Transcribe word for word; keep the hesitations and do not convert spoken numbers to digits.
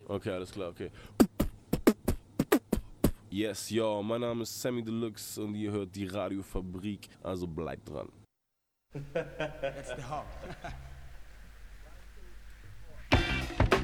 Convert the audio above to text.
Okay, alles klar, okay. Yes, yo, mein Name ist Sammy Deluxe und ihr hört die Radiofabrik, also bleibt dran. That's the heart.